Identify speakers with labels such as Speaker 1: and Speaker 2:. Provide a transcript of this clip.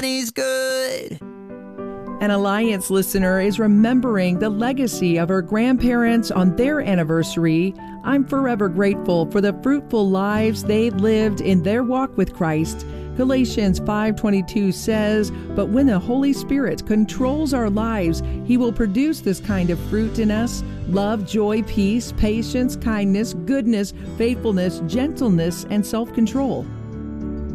Speaker 1: God is good.
Speaker 2: An Alliance listener is remembering the legacy of her grandparents on their anniversary. I'm forever grateful for the fruitful lives they lived in their walk with Christ. Galatians 5:22 says, "But when the Holy Spirit controls our lives, He will produce this kind of fruit in us: love, joy, peace, patience, kindness, goodness, faithfulness, gentleness, and self-control."